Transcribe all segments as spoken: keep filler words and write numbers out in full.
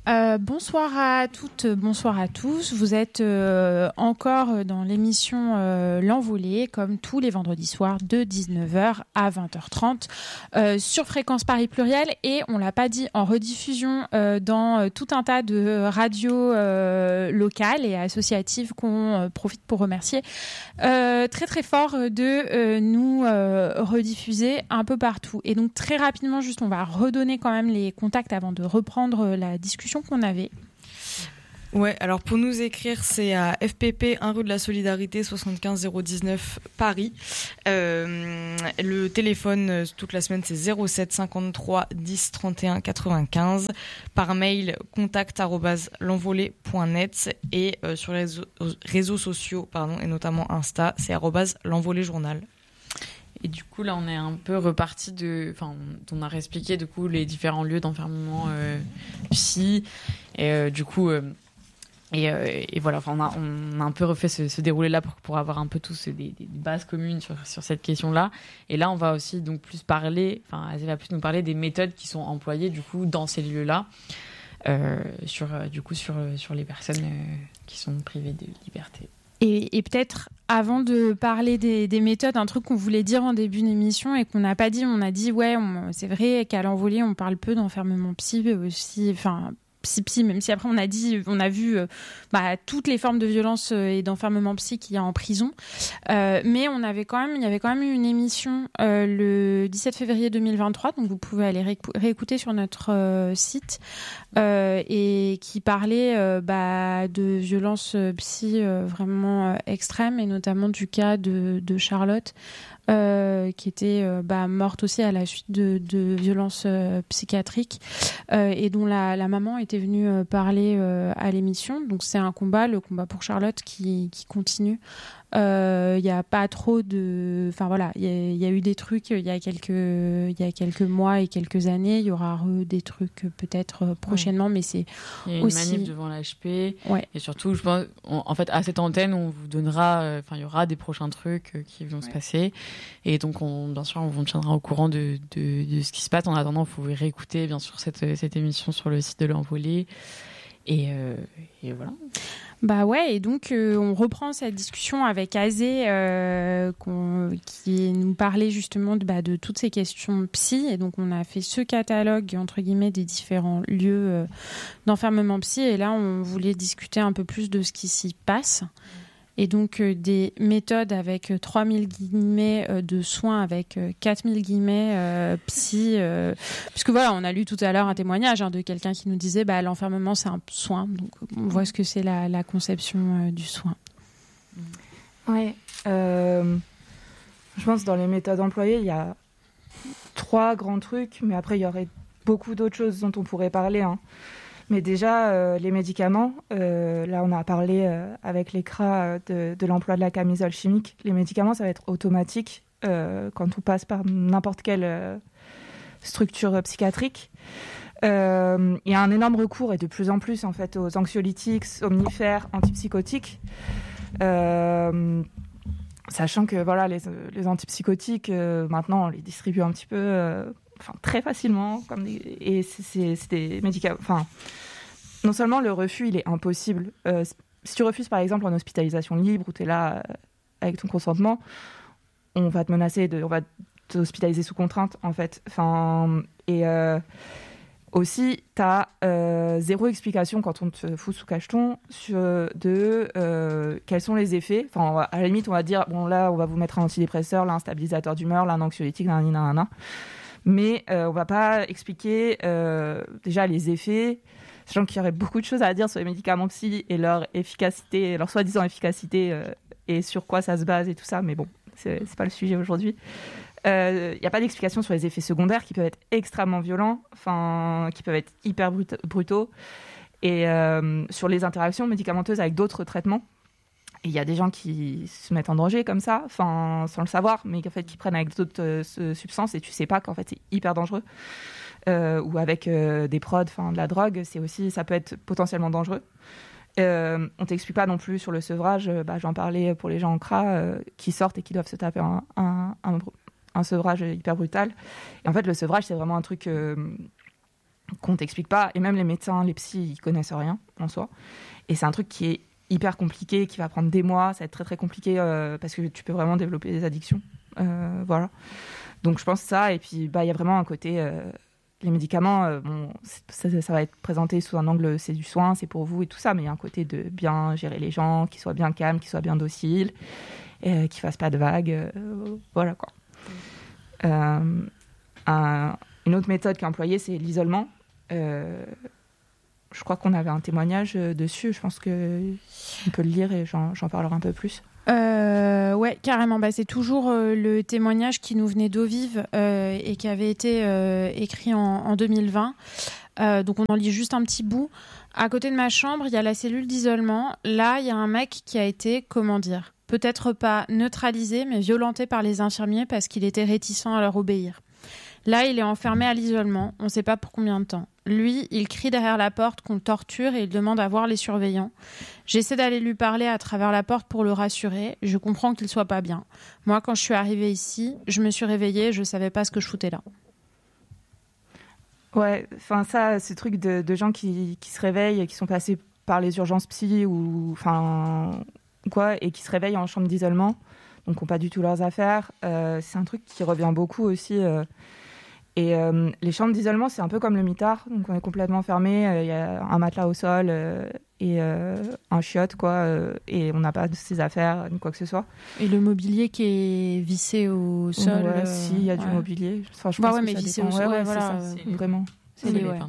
Euh, bonsoir à toutes, bonsoir à tous. Vous êtes euh, encore dans l'émission euh, L'Envolée, comme tous les vendredis soirs de dix-neuf heures à vingt heures trente euh, sur Fréquence Paris Pluriel, et on l'a pas dit, en rediffusion euh, dans euh, tout un tas de radios euh, locales et associatives qu'on euh, profite pour remercier euh, très très fort de euh, nous euh, rediffuser un peu partout. Et donc très rapidement, juste on va redonner quand même les contacts avant de reprendre la discussion qu'on avait. Ouais, alors pour nous écrire, c'est à F P P un rue de la Solidarité, soixante-quinze zéro dix-neuf Paris. Euh, le téléphone toute la semaine, c'est zéro sept cinquante-trois dix trente et un quatre-vingt-quinze. Par mail, contact arobase l'envolée point net, et euh, sur les réseaux, réseaux sociaux, pardon, et notamment Insta, c'est arobase l'envolée journal. Et du coup, là, on est un peu reparti de... Enfin, on a réexpliqué, du coup, les différents lieux d'enfermement euh, psy. Et euh, du coup... Euh, et, euh, et voilà, enfin, on a, on a un peu refait ce, ce déroulé-là pour, pour avoir un peu tous des, des bases communes sur, sur cette question-là. Et là, on va aussi donc plus parler... Enfin, elle va plus nous parler des méthodes qui sont employées, du coup, dans ces lieux-là. Euh, sur, du coup, sur, sur les personnes euh, qui sont privées de liberté. Et, et peut-être, avant de parler des, des méthodes, un truc qu'on voulait dire en début d'émission et qu'on n'a pas dit, on a dit, ouais, on, c'est vrai qu'à l'Envolée, on parle peu d'enfermement psy aussi, enfin, psy-psy, même si après on a dit, on a vu euh, bah, toutes les formes de violence et d'enfermement psy qu'il y a en prison. Euh, mais on avait quand même, il y avait quand même eu une émission euh, le dix-sept février deux mille vingt-trois, donc vous pouvez aller ré- réécouter sur notre euh, site, euh, et qui parlait euh, bah, de violences psy euh, vraiment euh, extrêmes, et notamment du cas de, de Charlotte, Euh, qui était euh, bah, morte aussi à la suite de, de violences euh, psychiatriques, euh, et dont la, la maman était venue euh, parler euh, à l'émission. Donc c'est un combat, le combat pour Charlotte, qui, qui continue. Il euh, y a pas trop de... Enfin voilà, il y, y a eu des trucs il y a quelques, il y a quelques mois et quelques années. Il y aura des trucs peut-être prochainement, ouais. Mais c'est il y a une aussi... manif devant l'H P. Ouais. Et surtout, je pense, on, en fait, à cette antenne, on vous donnera... Enfin, euh, il y aura des prochains trucs euh, qui vont ouais. se passer. Et donc, on, bien sûr, on vous tiendra au courant de, de, de ce qui se passe. En attendant, vous pouvez réécouter, bien sûr, cette, cette émission sur le site de l'Envolée. Et, euh, et voilà. Bah ouais, et donc euh, on reprend cette discussion avec Azé, euh, qu'on, qui nous parlait justement de, bah, de toutes ces questions psy. Et donc on a fait ce catalogue, entre guillemets, des différents lieux euh, d'enfermement psy. Et là, on voulait discuter un peu plus de ce qui s'y passe. Et donc euh, des méthodes avec euh, trois mille guillemets euh, de soins, avec euh, quatre mille guillemets euh, psy, euh, puisque voilà, on a lu tout à l'heure un témoignage hein, de quelqu'un qui nous disait bah, l'enfermement c'est un soin, donc on voit ce que c'est la, la conception euh, du soin. Ouais, euh, je pense que dans les méthodes employées, il y a trois grands trucs, mais après il y aurait beaucoup d'autres choses dont on pourrait parler, hein. Mais déjà, euh, les médicaments, euh, là on a parlé euh, avec l'E C R A de, de l'emploi de la camisole chimique. Les médicaments, ça va être automatique euh, quand on passe par n'importe quelle euh, structure psychiatrique. Euh, il y a un énorme recours, et de plus en plus en fait, aux anxiolytiques, somnifères, antipsychotiques. Euh, sachant que voilà, les, les antipsychotiques, euh, maintenant on les distribue un petit peu... Euh, Enfin, très facilement, comme des... et c'est, c'est, c'est des médicaments. Enfin, non seulement le refus, il est impossible. Euh, si tu refuses, par exemple, en hospitalisation libre, où tu es là euh, avec ton consentement, on va te menacer, de, on va t'hospitaliser sous contrainte, en fait. Enfin, et euh, aussi, tu as euh, zéro explication quand on te fout sous cacheton sur, de euh, quels sont les effets. Enfin, à la limite, on va dire, bon, là, on va vous mettre un antidépresseur, là, un stabilisateur d'humeur, là, un anxiolytique, là, là, là, là. Mais euh, on ne va pas expliquer euh, déjà les effets, sachant qu'il y aurait beaucoup de choses à dire sur les médicaments psy et leur efficacité, leur soi-disant efficacité, euh, et sur quoi ça se base et tout ça. Mais bon, ce n'est pas le sujet aujourd'hui. Il euh, n'y a pas d'explication sur les effets secondaires qui peuvent être extrêmement violents, qui peuvent être hyper brut- brutaux, et euh, sur les interactions médicamenteuses avec d'autres traitements. Il y a des gens qui se mettent en danger comme ça, sans le savoir, mais en fait, qui prennent avec d'autres euh, substances et tu ne sais pas qu'en fait, c'est hyper dangereux. Euh, ou avec euh, des prods, de la drogue, c'est aussi, ça peut être potentiellement dangereux. Euh, on ne t'explique pas non plus sur le sevrage, bah, j'en parlais pour les gens en C R A euh, qui sortent et qui doivent se taper un, un, un, un sevrage hyper brutal. Et en fait, le sevrage, c'est vraiment un truc... Euh, qu'on t'explique pas. Et même les médecins, les psys, ils connaissent rien en soi. Et c'est un truc qui est hyper compliqué, qui va prendre des mois. Ça va être très très compliqué euh, parce que tu peux vraiment développer des addictions. Euh, voilà. Donc je pense ça. Et puis bah il y a vraiment un côté euh, les médicaments. Euh, bon, ça, ça va être présenté sous un angle c'est du soin, c'est pour vous et tout ça. Mais il y a un côté de bien gérer les gens, qu'ils soient bien calmes, qu'ils soient bien dociles, et, euh, qu'ils fassent pas de vagues. Euh, voilà quoi. Euh, un, une autre méthode qui est employée, c'est l'isolement. Euh, je crois qu'on avait un témoignage dessus. Je pense qu'on peut le lire et j'en, j'en parlerai un peu plus. Euh, ouais, carrément. Bah, c'est toujours euh, le témoignage qui nous venait d'Eau Vive euh, et qui avait été euh, écrit en, en deux mille vingt. Euh, donc on en lit juste un petit bout. À côté de ma chambre, il y a la cellule d'isolement. Là, il y a un mec qui a été, comment dire, peut-être pas neutralisé, mais violenté par les infirmiers parce qu'il était réticent à leur obéir. Là, il est enfermé à l'isolement. On ne sait pas pour combien de temps. Lui, il crie derrière la porte qu'on le torture et il demande à voir les surveillants. J'essaie d'aller lui parler à travers la porte pour le rassurer. Je comprends qu'il soit pas bien. Moi, quand je suis arrivée ici, je me suis réveillée et je savais pas ce que je foutais là. Ouais, enfin ça, ce truc de, de gens qui, qui se réveillent et qui sont passés par les urgences psy ou enfin quoi et qui se réveillent en chambre d'isolement, donc qui n'ont pas du tout leurs affaires, euh, c'est un truc qui revient beaucoup aussi. Euh, et euh, les chambres d'isolement, c'est un peu comme le mitard, donc on est complètement fermé, il euh, y a un matelas au sol euh, et euh, un chiotte quoi, euh, et on n'a pas de ses affaires ni quoi que ce soit. Et le mobilier qui est vissé au sol. Ouais, euh, si, il y a du ouais. mobilier. Enfin, je bah pense ouais, que mais ça vissé dépend. au sol, Ouais, ouais, voilà. c'est ça, C'est vraiment. C'est les, ouais.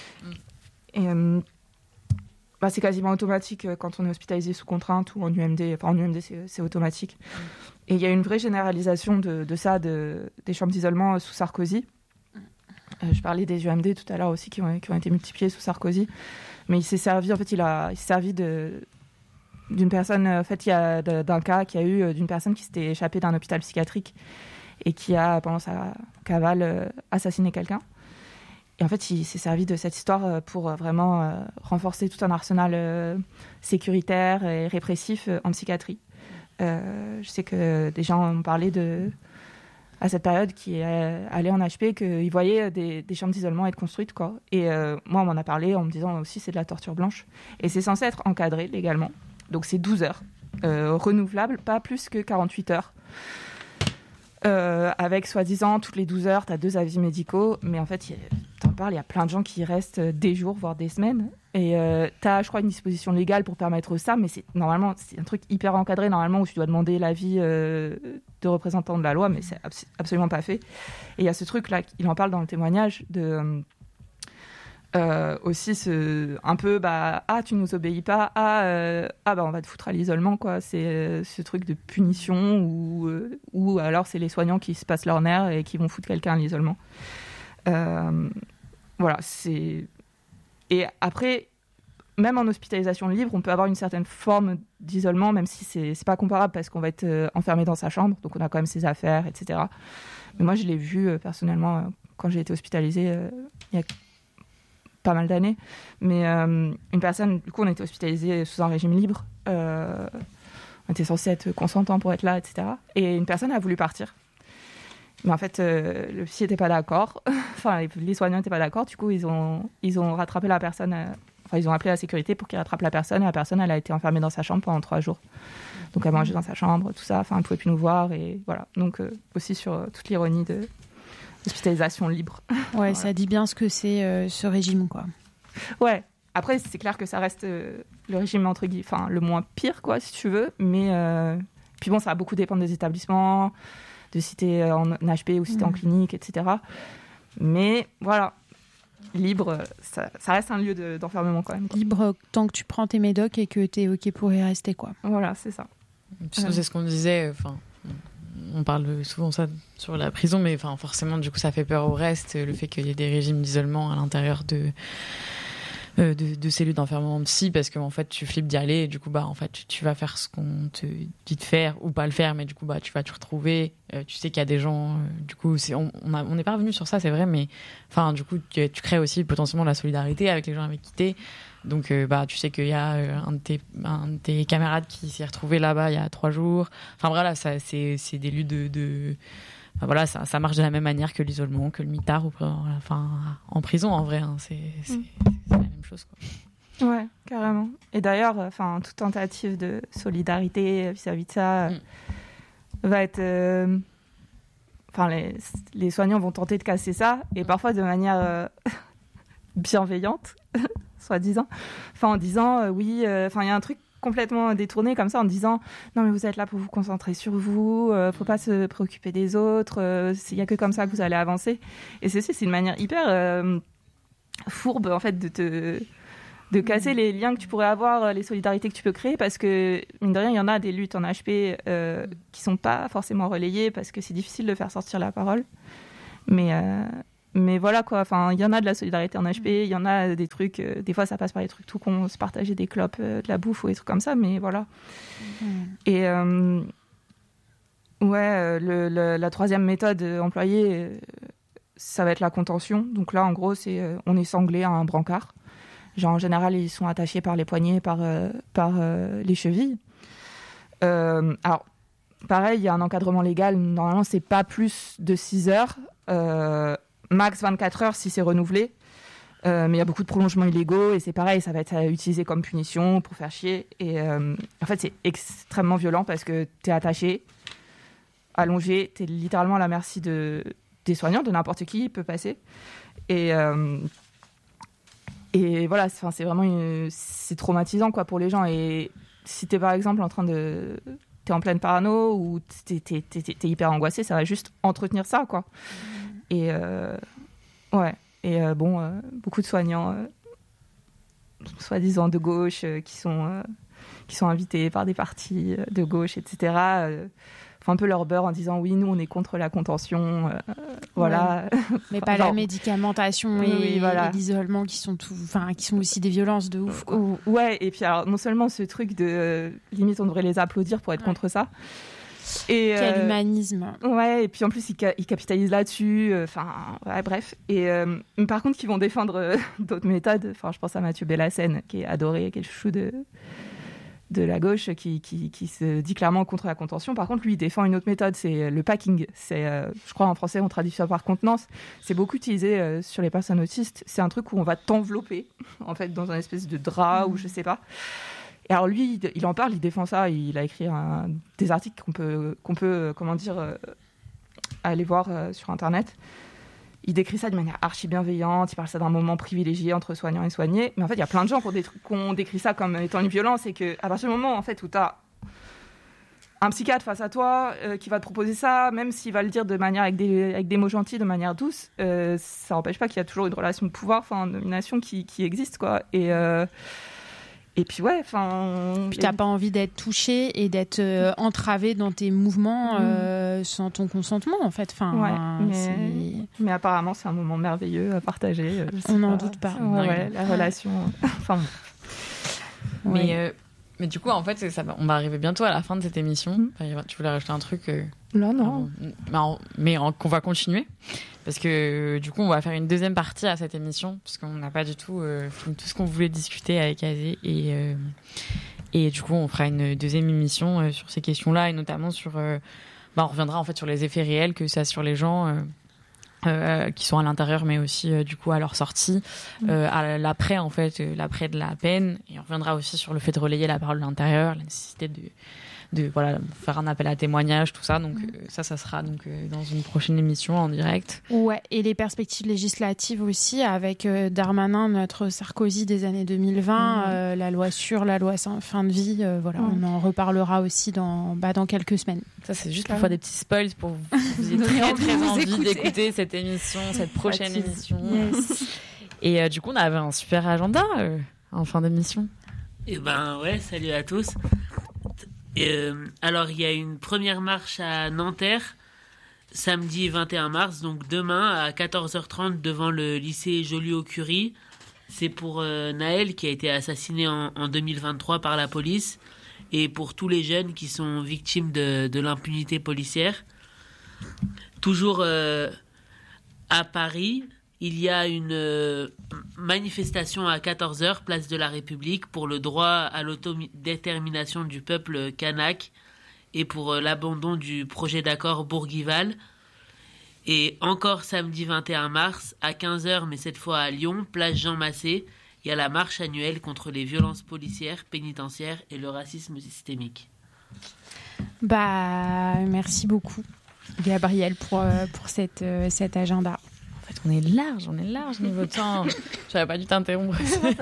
Et euh, bah, c'est quasiment automatique euh, quand on est hospitalisé sous contrainte ou en U M D. Enfin, en U M D, c'est, c'est automatique. Mm. Et il y a une vraie généralisation de, de ça, de, des chambres d'isolement euh, sous Sarkozy. Euh, je parlais des U M D tout à l'heure aussi qui ont, qui ont été multipliés sous Sarkozy. Mais il s'est servi, en fait, il, a, il s'est servi de, d'une personne, en fait, il y a de, d'un cas qu'il y a eu d'une personne qui s'était échappée d'un hôpital psychiatrique et qui a, pendant sa cavale, euh, assassiné quelqu'un. Et en fait, il s'est servi de cette histoire pour vraiment euh, renforcer tout un arsenal euh, sécuritaire et répressif euh, en psychiatrie. Euh, je sais que des gens ont parlé de, à cette période qui est allé en H P, qu'ils voyaient des, des chambres d'isolement être construites, quoi. Et euh, moi, on m'en a parlé en me disant aussi c'est de la torture blanche. Et c'est censé être encadré légalement. Donc c'est douze heures, euh, renouvelable, pas plus que quarante-huit heures. Euh, avec soi-disant toutes les douze heures, tu as deux avis médicaux, mais en fait, t'en parles, il y a plein de gens qui restent des jours, voire des semaines. Et euh, tu as, je crois, une disposition légale pour permettre ça, mais c'est, normalement, c'est un truc hyper encadré, normalement, où tu dois demander l'avis euh, de représentants de la loi, mais c'est abs- absolument pas fait. Et il y a ce truc-là, il en parle dans le témoignage, de... Euh, aussi ce, un peu bah ah tu nous obéis pas ah euh, ah bah on va te foutre à l'isolement quoi, c'est euh, ce truc de punition ou euh, ou alors c'est les soignants qui se passent leur nerf et qui vont foutre quelqu'un à l'isolement. Euh, voilà, c'est et après même en hospitalisation libre on peut avoir une certaine forme d'isolement, même si c'est c'est pas comparable parce qu'on va être euh, enfermé dans sa chambre, donc on a quand même ses affaires, etc. Mais moi je l'ai vu euh, personnellement euh, quand j'ai été hospitalisée euh, il y a pas mal d'années, mais euh, une personne, du coup on était hospitalisé sous un régime libre, euh, on était censé être consentant pour être là, et cetera. Et une personne a voulu partir, mais en fait euh, le psy n'était pas d'accord, enfin les soignants n'étaient pas d'accord, du coup ils ont, ils ont rattrapé la personne, euh, enfin ils ont appelé la sécurité pour qu'ils rattrapent la personne, et la personne elle a été enfermée dans sa chambre pendant trois jours, donc elle mangeait dans sa chambre, tout ça, enfin elle ne pouvait plus nous voir, et voilà, donc euh, aussi sur euh, toute l'ironie de hospitalisation libre. Ouais, voilà. Ça dit bien ce que c'est euh, ce régime, quoi. Ouais. Après, c'est clair que ça reste euh, le régime entre guillemets, enfin le moins pire, quoi, si tu veux. Mais euh... puis bon, ça va beaucoup dépendre des établissements, de si t'es en H P ou si t'es mmh. en clinique, et cetera. Mais voilà, libre, ça, ça reste un lieu de, d'enfermement quand même, quoi. Libre tant que tu prends tes médocs et que t'es ok pour y rester, quoi. Voilà, c'est ça. Puis, ouais. C'est ce qu'on disait. Enfin. On parle souvent ça sur la prison, mais enfin forcément du coup ça fait peur au reste, le fait qu'il y ait des régimes d'isolement à l'intérieur de euh, de, de cellules d'enfermement psy, parce qu'en fait tu flippes d'y aller, et du coup bah en fait tu, tu vas faire ce qu'on te dit de faire ou pas le faire, mais du coup bah tu vas te retrouver, euh, tu sais qu'il y a des gens, euh, du coup c'est, on on, a, on n'est pas revenu sur ça, c'est vrai, mais enfin du coup tu, tu crées aussi potentiellement la solidarité avec les gens avec qui t'es. Donc, euh, bah, tu sais qu'il y a euh, un, de tes, un de tes camarades qui s'est retrouvé là-bas il y a trois jours. Enfin, voilà, ça, c'est, c'est des lieux de, de, enfin, voilà, ça, ça marche de la même manière que l'isolement, que le mitard, ou, enfin, en prison en vrai. Hein, c'est, c'est, mm. c'est la même chose, quoi. Ouais, carrément. Et d'ailleurs, enfin, toute tentative de solidarité vis-à-vis de ça mm. va être. Euh, enfin, les, les soignants vont tenter de casser ça, et parfois de manière euh, bienveillante, soi-disant. Enfin, en disant, euh, oui, enfin, euh, il y a un truc complètement détourné comme ça, en disant non mais vous êtes là pour vous concentrer sur vous, euh, faut pas se préoccuper des autres, il euh, y a que comme ça que vous allez avancer. Et c'est c'est une manière hyper euh, fourbe en fait de te de casser les liens que tu pourrais avoir, les solidarités que tu peux créer, parce que mine de rien il y en a des luttes en H P euh, qui sont pas forcément relayées parce que c'est difficile de faire sortir la parole, mais euh, mais voilà quoi, enfin il y en a de la solidarité en H P, il y en a des trucs, euh, des fois ça passe par des trucs tout cons, se partager des clopes, euh, de la bouffe ou des trucs comme ça, mais voilà. Mmh. Et euh, ouais, euh, le, le, la troisième méthode employée, euh, ça va être la contention. Donc là en gros c'est euh, on est sanglé à un brancard. Genre en général ils sont attachés par les poignets, par, euh, par euh, les chevilles. Euh, alors pareil, il y a un encadrement légal, normalement c'est pas plus de six heures. Euh, max vingt-quatre heures si c'est renouvelé, euh, mais il y a beaucoup de prolongements illégaux et c'est pareil, ça va être utilisé comme punition pour faire chier. Et euh, en fait c'est extrêmement violent parce que t'es attaché, allongé, t'es littéralement à la merci de, des soignants, de n'importe qui, il peut passer. Et, euh, et voilà, c'est, c'est vraiment une, c'est traumatisant quoi, pour les gens. Et si t'es par exemple en train de... t'es en pleine parano ou t'es, t'es, t'es, t'es hyper angoissé, ça va juste entretenir ça quoi. Et euh, ouais, et euh, bon, euh, beaucoup de soignants, euh, soi-disant de gauche, euh, qui sont euh, qui sont invités par des partis de gauche, et cetera. Euh, font un peu leur beurre en disant oui, nous on est contre la contention, euh, voilà. Ouais. Mais pas genre, la médicamentation et, oui, voilà. et l'isolement qui sont tout, enfin qui sont aussi des violences de ouf. Quoi. Ouais, et puis alors non seulement ce truc de euh, limite on devrait les applaudir pour être ouais. contre ça. Et Quel euh, humanisme. Ouais, et puis en plus, ils, ca- ils capitalisent là-dessus. Enfin, euh, ouais, bref. Et euh, par contre, qui vont défendre euh, d'autres méthodes. Enfin, je pense à Mathieu Bellassène, qui est adoré, qui est le chouchou de, de la gauche, qui, qui, qui se dit clairement contre la contention. Par contre, lui, il défend une autre méthode, c'est le packing. C'est, euh, je crois, en français, on traduit ça par contenance. C'est beaucoup utilisé euh, sur les personnes autistes. C'est un truc où on va t'envelopper, en fait, dans un espèce de drap mmh. ou je sais pas. Et alors lui, il en parle, il défend ça, il a écrit un, des articles qu'on peut, qu'on peut comment dire, euh, aller voir euh, sur Internet. Il décrit ça de manière archi bienveillante, il parle ça d'un moment privilégié entre soignants et soignés. Mais en fait, il y a plein de gens qui ont, des trucs, qui ont décrit ça comme étant une violence, et qu'à partir du moment en fait, où tu as un psychiatre face à toi euh, qui va te proposer ça, même s'il va le dire de manière avec des, avec des mots gentils, de manière douce, euh, ça n'empêche pas qu'il y a toujours une relation de pouvoir, enfin, de domination qui, qui existe, quoi. Et... Euh, Et puis ouais, enfin. Puis t'as pas envie d'être touché et d'être euh, entravé dans tes mouvements euh, mmh. sans ton consentement, en fait. Enfin, ouais, mais, c'est... mais apparemment c'est un moment merveilleux à partager. On n'en doute pas. Ouais, ouais, la relation. Enfin. Mais ouais. euh, mais du coup, en fait, ça va, on va arriver bientôt à la fin de cette émission. Mmh. Enfin, tu voulais rajouter un truc euh... Non, non. Mais, en, mais en, qu'on va continuer. Parce que du coup, on va faire une deuxième partie à cette émission. Parce qu'on n'a pas du tout euh, fini tout ce qu'on voulait discuter avec Azé. Et, euh, et du coup, on fera une deuxième émission euh, sur ces questions-là. Et notamment sur... Euh, bah, on reviendra en fait sur les effets réels que ça a sur les gens euh, euh, qui sont à l'intérieur, mais aussi euh, du coup à leur sortie. Euh, à l'après, en fait, euh, l'après de la peine. Et on reviendra aussi sur le fait de relayer la parole de l'intérieur, la nécessité de... de voilà, faire un appel à témoignage, tout ça. Donc mmh. euh, ça, ça sera donc euh, dans une prochaine émission en direct. Ouais, et les perspectives législatives aussi, avec euh, Darmanin, notre Sarkozy des années deux mille vingt, mmh. euh, la loi sur la loi sans fin de vie. Euh, voilà, mmh. on en reparlera aussi dans, bah, dans quelques semaines. Ça, c'est juste pour faire des petits spoils pour vous. Vous ayez très, très envie écouter. d'écouter cette émission, cette prochaine émission. Yes. Et euh, du coup, on avait un super agenda euh, en fin d'émission. Eh ben ouais, salut à tous. Euh, alors, il y a une première marche à Nanterre, samedi vingt et un mars, donc demain à quatorze heures trente devant le lycée Joliot-Curie. C'est pour euh, Naël qui a été assassiné en, en deux mille vingt-trois par la police et pour tous les jeunes qui sont victimes de, de l'impunité policière. Toujours euh, à Paris, il y a une euh, manifestation à quatorze heures, place de la République, pour le droit à l'autodétermination du peuple kanak et pour euh, l'abandon du projet d'accord Bourguival. Et encore samedi vingt et un mars, à quinze heures, mais cette fois à Lyon, place Jean Massé, il y a la marche annuelle contre les violences policières, pénitentiaires et le racisme systémique. Bah, merci beaucoup, Gabriel, pour, pour cette, cet agenda. En fait, on est large, on est large niveau temps. J'aurais pas dû t'interrompre.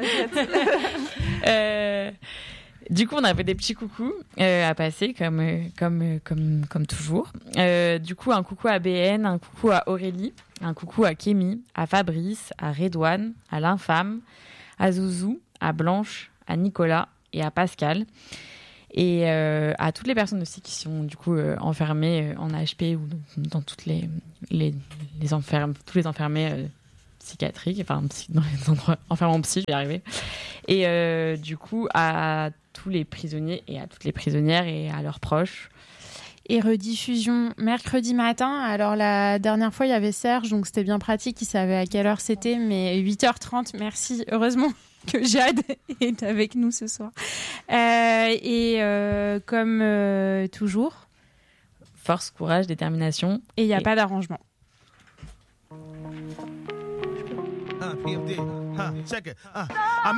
euh... Du coup, on avait des petits coucous euh, à passer, comme, euh, comme, euh, comme, comme toujours. Euh, du coup, un coucou à B N, un coucou à Aurélie, un coucou à Kémy, à Fabrice, à Redouane, à l'Infâme, à Zouzou, à Blanche, à Nicolas et à Pascal. Et euh, à toutes les personnes aussi qui sont du coup euh, enfermées euh, en H P ou dans toutes les, les, les enfermes, tous les enfermés euh, psychiatriques, enfin dans les endroits enfermés en psy, je vais y arriver. Et euh, du coup, à tous les prisonniers et à toutes les prisonnières et à leurs proches. Et rediffusion mercredi matin. Alors la dernière fois, il y avait Serge, donc c'était bien pratique, il savait à quelle heure c'était, mais huit heures trente, merci. Heureusement que Jade est avec nous ce soir. Euh, et euh, comme euh, toujours... Force, courage, détermination. Et il n'y a et... pas d'arrangement. Uh, P M D. Uh, check it. Uh,